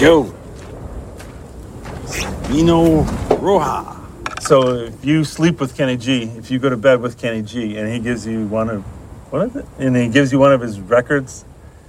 go. Vino Roja. So if you sleep with Kenny G, if you go to bed with Kenny G, and he gives you one of his records.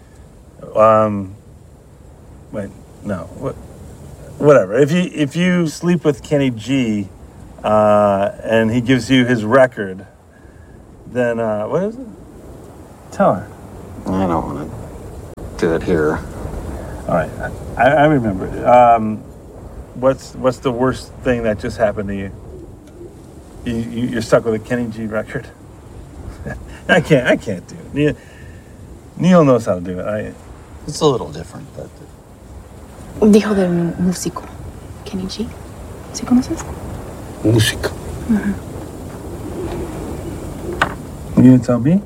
Whatever. If you sleep with Kenny G, and he gives you his record, then what is it? Tell her. I don't want to do it here. All right, I remember it. What's the worst thing that just happened to you? You're stuck with a Kenny G record. I can't do it. Neil knows how to do it. It's a little different, but. Dijo del músico, Kenny G. ¿Sí conoces? Música. Mm-hmm. You didn't tell me?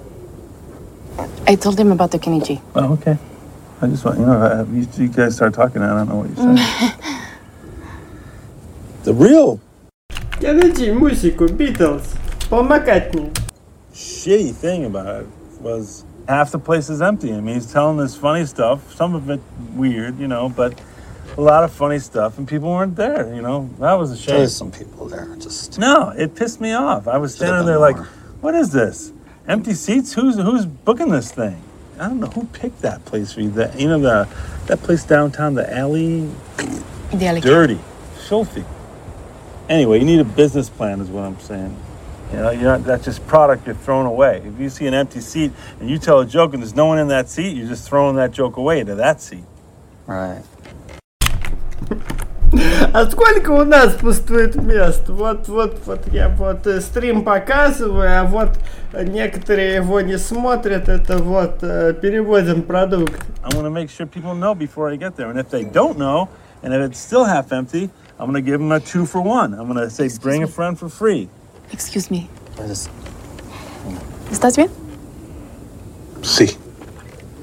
I told him about the Kenny G. Oh, okay. I just want, you guys start talking, I don't know what you're saying. The real Kenny G, músico, Beatles, Paul McCartney. Shitty thing about it was half the place is empty. I mean, he's telling this funny stuff, some of it weird, but a lot of funny stuff, and people weren't there, That was a shame. There's some people there, just... No, it pissed me off. I was standing there like, what is this? Empty seats? Who's booking this thing? I don't know who picked that place for you. That place downtown, the alley. The alley. Dirty, filthy. Anyway, you need a business plan, is what I'm saying. That's just product you're throwing away. If you see an empty seat and you tell a joke and there's no one in that seat, you're just throwing that joke away into that seat. Right. А сколько у нас пустует мест? Вот я стрим показываю, а вот некоторые его не смотрят, это переводим продукт. I'm going to make sure people know before I get there. And if they don't know, and if it's still half empty, I'm going to give them a 2-for-1. I'm going to say, bring a friend for free. Excuse me. I just... ¿Estás bien? Sí.